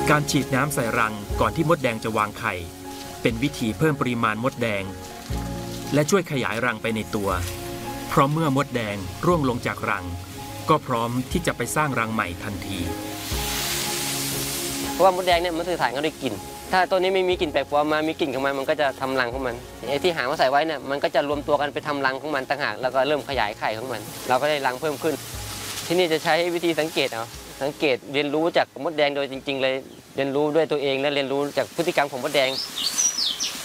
การฉีดน้ำใส่รังก่อนที่มดแดงจะวางไข่เป็นวิธีเพิ่มปริมาณมดแดงและช่วยขยายรังไปในตัวเพราะเมื่อมดแดงร่วงลงจากรังก็พร้อมที่จะไปสร้างรังใหม่ทันทีเพราะว่ามดแดงเนี่ยมันสื่อสารกันด้วยกลิ่นถ้าตัวนี้ไม่มีกลิ่นแปลกปลอมมามีกลิ่นของมันก็จะทำรังของมันไอ้ที่หามาใส่ไว้เนี่ยมันก็จะรวมตัวกันไปทำรังของมันต่างหากแล้วก็เริ่มขยายไข่ของมันเราก็ได้รังเพิ่มขึ้นที่นี่จะใช้วิธีสังเกตสังเกตเรียนรู้จากมดแดงโดยจริงๆเลยเรียนรู้ด้วยตัวเองและเรียนรู้จากพฤติกรรมของมดแดง